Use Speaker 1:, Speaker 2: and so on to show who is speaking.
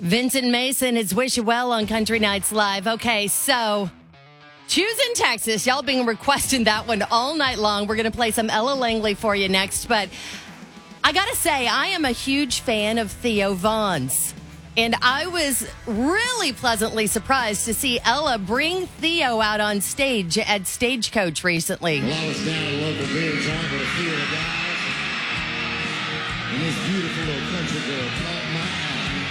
Speaker 1: Vincent Mason is Wish You Well on Country Nights Live. Okay, so Choosing Texas. Y'all been requesting that one all night long. We're going to play some Ella Langley for you next. But I got to say, I am a huge fan of Theo Von's. And I was really pleasantly surprised to see Ella bring Theo out on stage at Stagecoach recently.
Speaker 2: Well, I was down at a local beer joint with a few of the guys. And this beautiful little country girl,